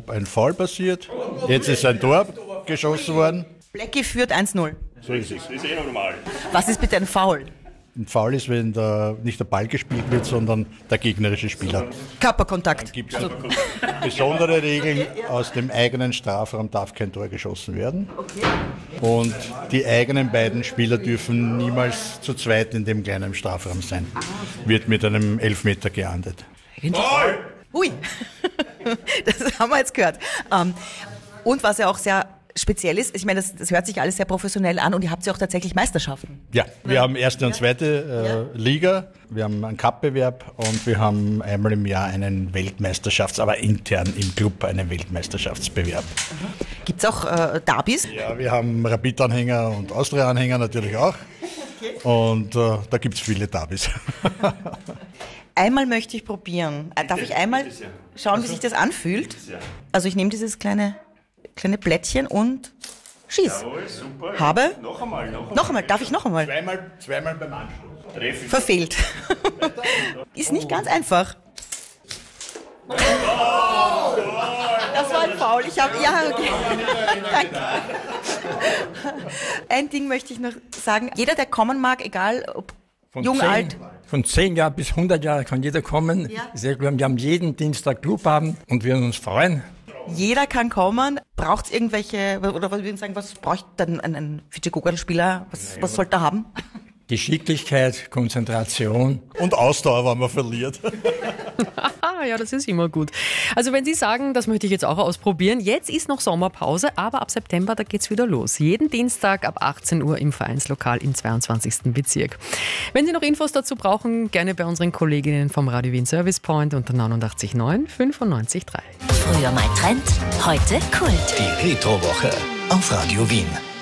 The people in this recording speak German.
ein Foul passiert. Jetzt ist ein Tor geschossen worden. Blackie führt 1-0. So ist es. Das ist normal. Was ist bitte ein Foul? Ein Foul ist, wenn nicht der Ball gespielt wird, sondern der gegnerische Spieler. Körperkontakt. Gibt es besondere Regeln, aus dem eigenen Strafraum darf kein Tor geschossen werden. Okay. Und die eigenen beiden Spieler dürfen niemals zu zweit in dem kleinen Strafraum sein. Wird mit einem Elfmeter geahndet. Hui, das haben wir jetzt gehört. Und was ja auch sehr speziell ist, ich meine, das hört sich alles sehr professionell an und ihr habt ja auch tatsächlich Meisterschaften. Ja, wir haben erste und zweite Liga, wir haben einen Cup-Bewerb und wir haben einmal im Jahr einen aber intern im Club einen Weltmeisterschaftsbewerb. Gibt es auch Derbys? Ja, wir haben Rapid-Anhänger und Austria-Anhänger natürlich auch. Und da gibt es viele Derbys. Einmal möchte ich probieren. Darf ich einmal schauen, wie sich das anfühlt? Also ich nehme dieses kleine Blättchen und schieß. Jawohl, super. Habe? Noch einmal. Darf ich noch einmal? Zweimal beim Anstoß. Treffen. Verfehlt. Ist nicht ganz einfach. Das war ein Foul. Okay. Danke. Ein Ding möchte ich noch sagen. Jeder, der kommen mag, egal ob jung, alt. Von 10 Jahren bis 100 Jahre kann jeder kommen. Ja. Sehr gut. Wir haben jeden Dienstag Clubabend und wir uns freuen. Jeder kann kommen. Braucht es irgendwelche, oder was würden Sie sagen, was braucht denn ein Fidschi-Gogan-Spieler? Was sollte er haben? Geschicklichkeit, Konzentration. Und Ausdauer, wenn man verliert. Ja, das ist immer gut. Also wenn Sie sagen, das möchte ich jetzt auch ausprobieren, jetzt ist noch Sommerpause, aber ab September, da geht's wieder los. Jeden Dienstag ab 18 Uhr im Vereinslokal im 22. Bezirk. Wenn Sie noch Infos dazu brauchen, gerne bei unseren Kolleginnen vom Radio Wien Service Point unter 89.9 95.3. Früher mal Trend, heute Kult. Die Retro-Woche auf Radio Wien.